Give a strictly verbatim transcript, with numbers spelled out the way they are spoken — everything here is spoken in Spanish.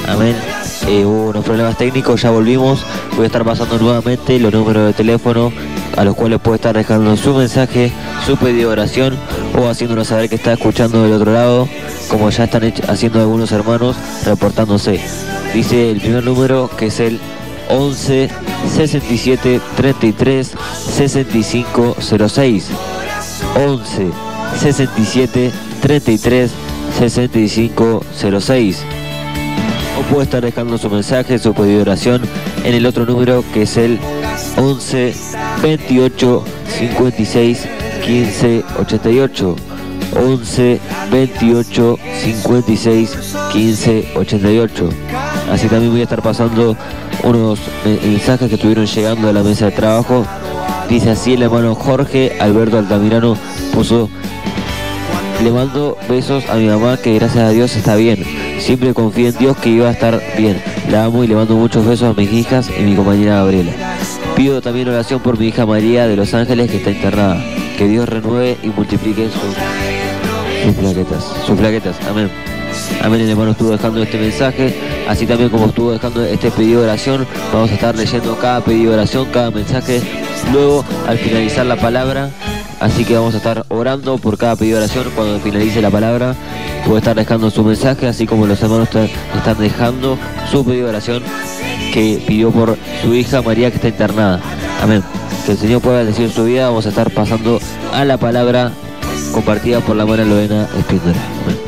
Amén. Eh, hubo unos problemas técnicos, ya volvimos. Voy a estar pasando nuevamente los números de teléfono a los cuales puede estar dejando su mensaje, su pedido de oración o haciéndonos saber que está escuchando del otro lado, como ya están haciendo algunos hermanos reportándose. Dice el primer número, que es el once sesenta y siete treinta y tres sesenta y cinco cero seis. once sesenta y siete treinta y tres sesenta y cinco cero seis. O puede estar dejando su mensaje, su pedido de oración en el otro número, que es el once veintiocho cincuenta y seis quince ochenta y ocho. once veintiocho cincuenta y seis quince ochenta y ocho. Así también voy a estar pasando unos mensajes que estuvieron llegando de la mesa de trabajo. Dice así el hermano Jorge Alberto Altamirano, puso: le mando besos a mi mamá, que gracias a Dios está bien. Siempre confié en Dios que iba a estar bien. La amo y le mando muchos besos a mis hijas y mi compañera Gabriela. Pido también oración por mi hija María de Los Ángeles, que está internada. Que Dios renueve y multiplique sus, sus plaquetas. Sus plaquetas. Amén. Amén. El hermano estuvo dejando este mensaje, así también como estuvo dejando este pedido de oración. Vamos a estar leyendo cada pedido de oración, cada mensaje, luego al finalizar la palabra. Así que vamos a estar orando por cada pedido de oración. Cuando finalice la palabra, puede estar dejando su mensaje, así como los hermanos están dejando su pedido de oración que pidió por su hija María, que está internada. Amén. Que el Señor pueda bendecir su vida. Vamos a estar pasando a la palabra compartida por la hermana Lorena Espíndola. Amén.